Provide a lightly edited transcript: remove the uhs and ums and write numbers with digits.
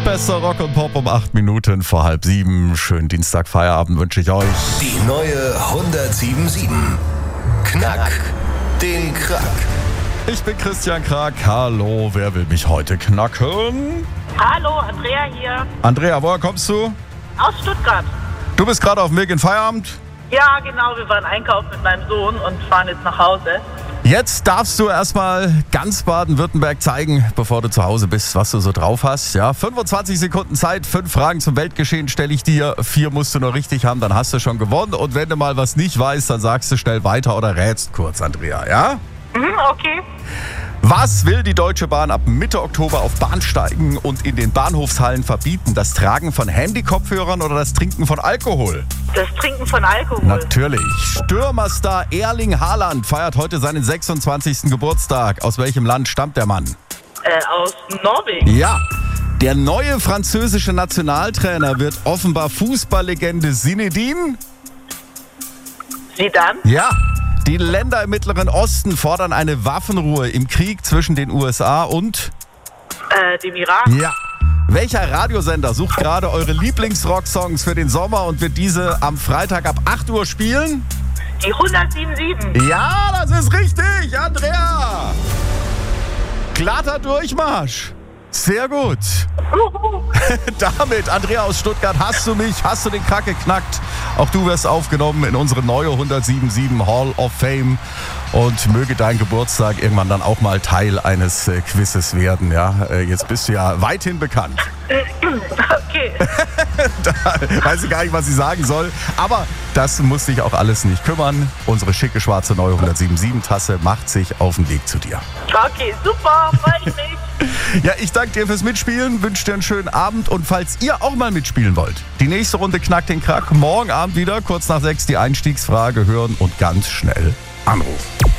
Bester Rock und Pop um 8 Minuten vor halb 7. Schönen Dienstag-Feierabend wünsche ich euch. Die neue 107.7. Knack den Krack. Ich bin Christian Krack. Hallo, wer will mich heute knacken? Hallo, Andrea hier. Andrea, woher kommst du? Aus Stuttgart. Du bist gerade auf dem Weg in Feierabend? Ja, genau, wir waren einkaufen mit meinem Sohn und fahren jetzt nach Hause. Jetzt darfst du erstmal ganz Baden-Württemberg zeigen, bevor du zu Hause bist, was du so drauf hast. Ja, 25 Sekunden Zeit, 5 Fragen zum Weltgeschehen stelle ich dir. 4 musst du noch richtig haben, dann hast du schon gewonnen. Und wenn du mal was nicht weißt, dann sagst du schnell weiter oder rätst kurz, Andrea, ja? Okay. Was will die Deutsche Bahn ab Mitte Oktober auf Bahnsteigen und in den Bahnhofshallen verbieten? Das Tragen von Handy-Kopfhörern oder das Trinken von Alkohol? Das Trinken von Alkohol. Natürlich. Stürmerstar Erling Haaland feiert heute seinen 26. Geburtstag. Aus welchem Land stammt der Mann? Aus Norwegen. Ja. Der neue französische Nationaltrainer wird offenbar Fußballlegende Zinedine? Zidane. Ja. Die Länder im Mittleren Osten fordern eine Waffenruhe im Krieg zwischen den USA und Dem Iran. Ja. Welcher Radiosender sucht gerade eure Lieblingsrock-Songs für den Sommer und wird diese am Freitag ab 8 Uhr spielen? Die 107.7. Ja, das ist richtig, Andrea. Glatter Durchmarsch. Sehr gut. Damit, Andrea aus Stuttgart, hast du den Krack geknackt. Auch du wirst aufgenommen in unsere neue 107.7 Hall of Fame. Und möge dein Geburtstag irgendwann dann auch mal Teil eines Quizzes werden. Ja, jetzt bist du ja weithin bekannt. Okay. Da weiß ich gar nicht, was ich sagen soll. Aber das muss dich auch alles nicht kümmern. Unsere schicke schwarze neue 107.7 Tasse macht sich auf den Weg zu dir. Okay, super, freue ich mich. Ja, ich danke dir fürs Mitspielen, wünsche dir einen schönen Abend und falls ihr auch mal mitspielen wollt, die nächste Runde Knack den Krack, morgen Abend wieder, kurz nach 6 die Einstiegsfrage hören und ganz schnell anrufen.